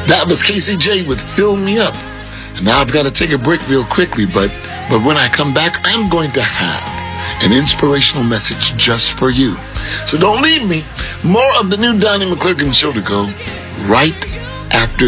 That was KCJ with Fill Me Up. And now I've got to take a break real quickly, but when I come back, I'm going to have an inspirational message just for you. So don't leave me. More of the new Donnie McClurkin show to go right after